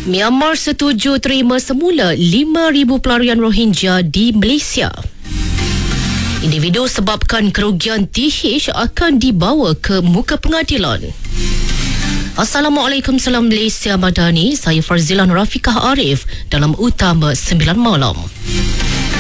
Myanmar setuju terima semula 5,000 pelarian Rohingya di Malaysia. Individu sebabkan kerugian TH akan dibawa ke muka pengadilan. Assalamualaikum, salam Malaysia Madani. Saya Farzilan Rafiqah Arif dalam Utama 9 Malam.